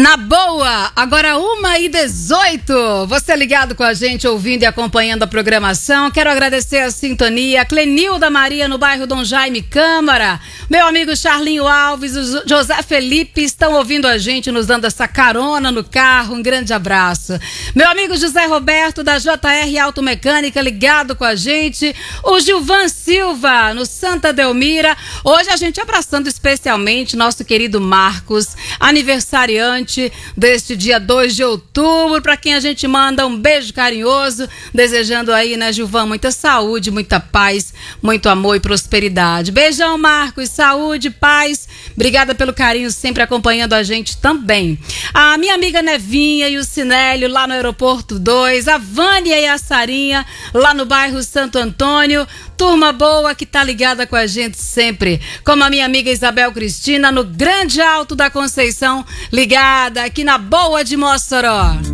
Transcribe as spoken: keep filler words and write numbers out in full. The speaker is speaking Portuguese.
Na boa, agora uma e dezoito. Você ligado com a gente, ouvindo e acompanhando a programação. Quero agradecer a sintonia. Clenilda Maria, no bairro Dom Jaime Câmara. Meu amigo Charlinho Alves, o José Felipe estão ouvindo a gente, nos dando essa carona no carro. Um grande abraço. Meu amigo José Roberto, da J R Automecânica, ligado com a gente. O Gilvan Silva, no Santa Delmira. Hoje a gente abraçando especialmente nosso querido Marcos, aniversariante deste dia dois de outubro, para quem a gente manda um beijo carinhoso, desejando aí, né, Gilvan, muita saúde, muita paz, muito amor e prosperidade. Beijão, Marcos, saúde, paz, obrigada pelo carinho, sempre acompanhando a gente também. A minha amiga Nevinha e o Cinélio, lá no Aeroporto dois, a Vânia e a Sarinha, lá no bairro Santo Antônio, turma boa que tá ligada com a gente sempre, como a minha amiga Isabel Cristina, no Grande Alto da Conceição, ligada aqui na Boa de Mossoró.